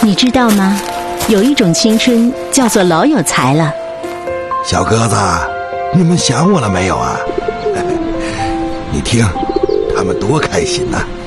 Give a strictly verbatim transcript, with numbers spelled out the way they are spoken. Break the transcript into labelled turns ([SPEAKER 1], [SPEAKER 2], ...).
[SPEAKER 1] 你知道吗？有一种青春叫做老有才了。
[SPEAKER 2] 小鸽子，你们想我了没有啊？你听，他们多开心呐、啊！